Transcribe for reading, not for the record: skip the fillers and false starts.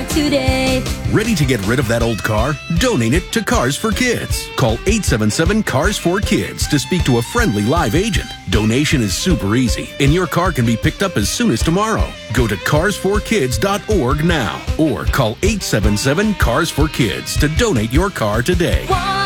car today. Ready to get rid of that old car? Donate it to Cars for Kids. Call 877-CARS4KIDS to speak to a friendly live agent. Donation is super easy, and your car can be picked up as soon as tomorrow. Go to carsforkids.org now or call 877-CARS4KIDS to donate your car today.